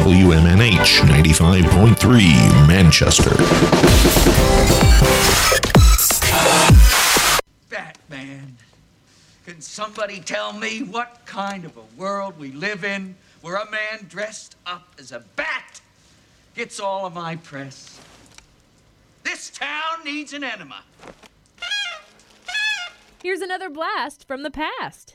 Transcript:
WMNH 95.3 Manchester. Batman, can somebody tell me what kind of a world we live in where a man dressed up as a bat gets all of my press? This town needs an enema. Here's another blast from the past.